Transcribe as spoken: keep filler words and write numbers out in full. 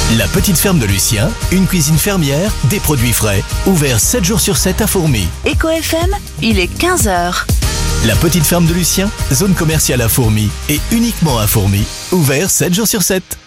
La petite ferme de Lucien, une cuisine fermière, des produits frais, ouvert sept jours sur sept à Fourmies. Eco F M, il est quinze heures. La petite ferme de Lucien, zone commerciale à Fourmies et uniquement à Fourmies, ouvert sept jours sur sept.